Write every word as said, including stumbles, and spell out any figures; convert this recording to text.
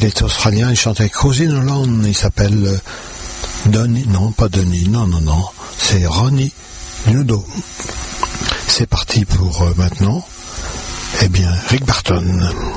Il est australien, il chante avec Rosie Nolan, il s'appelle euh, Donny, non pas Donny, non, non, non, c'est Ronnie Nudo. C'est parti pour euh, maintenant, eh bien, Rick Barton.